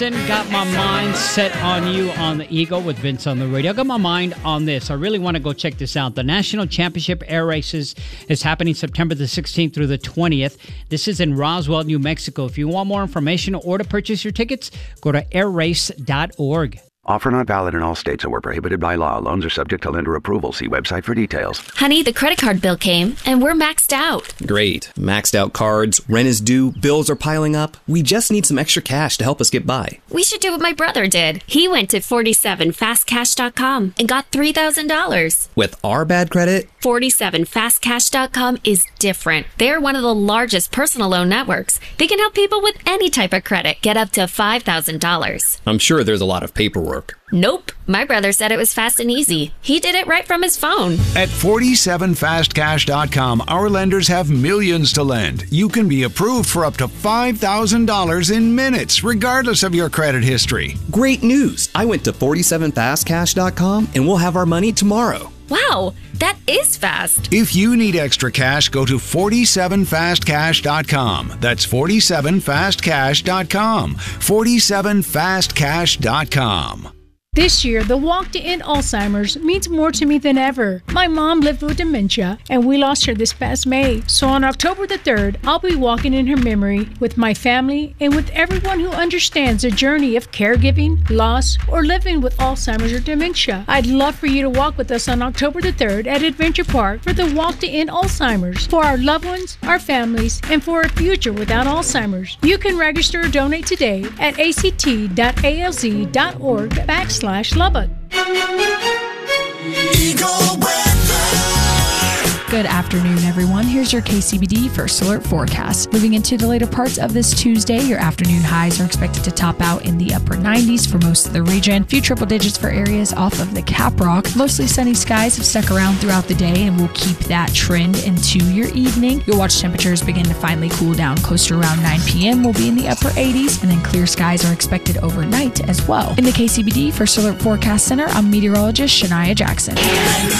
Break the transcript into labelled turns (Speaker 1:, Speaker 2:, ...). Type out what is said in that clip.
Speaker 1: Jackson. Got my mind set on you on the Eagle with Vince on the radio. Got my mind on this. I really want to go check this out. The National Championship Air Races is happening September the 16th through the 20th. This is in Roswell, New Mexico. If you want more information or to purchase your tickets, go to airrace.org.
Speaker 2: Offer not valid in all states or prohibited by law. Loans are subject to lender approval. See website for details.
Speaker 3: Honey, the credit card bill came, and we're maxed out.
Speaker 4: Great. Maxed out cards, rent is due, bills are piling up. We just need some extra cash to help us get by.
Speaker 3: We should do what my brother did. He went to 47fastcash.com and got $3,000.
Speaker 4: With our bad credit?
Speaker 3: 47fastcash.com is different. They're one of the largest personal loan networks. They can help people with any type of credit get up to $5,000.
Speaker 4: I'm sure there's a lot of paperwork.
Speaker 3: Nope. My brother said it was fast and easy. He did it right from his phone.
Speaker 5: At 47fastcash.com, our lenders have millions to lend. You can be approved for up to $5,000 in minutes, regardless of your credit history.
Speaker 4: Great news! I went to 47fastcash.com and we'll have our money tomorrow.
Speaker 3: Wow, that is fast.
Speaker 5: If you need extra cash, go to 47fastcash.com. That's 47fastcash.com. 47fastcash.com.
Speaker 6: This year, the walk to end Alzheimer's means more to me than ever. My mom lived with dementia, and we lost her this past May. So on October the 3rd, I'll be walking in her memory with my family and with everyone who understands the journey of caregiving, loss, or living with Alzheimer's or dementia. I'd love for you to walk with us on October the 3rd at Adventure Park for the Walk to End Alzheimer's, for our loved ones, our families, and for a future without Alzheimer's. You can register or donate today at act.alz.org/Lubbock.
Speaker 7: Eagle weather.
Speaker 8: Good afternoon, everyone. Here's your KCBD First Alert forecast. Moving into the later parts of this Tuesday, your afternoon highs are expected to top out in the upper 90s for most of the region. A few triple digits for areas off of the Cap Rock. Mostly sunny skies have stuck around throughout the day and will keep that trend into your evening. You'll watch temperatures begin to finally cool down. Close to around 9 p.m. will be in the upper 80s, and then clear skies are expected overnight as well. In the KCBD First Alert Forecast Center, I'm meteorologist Shania Jackson.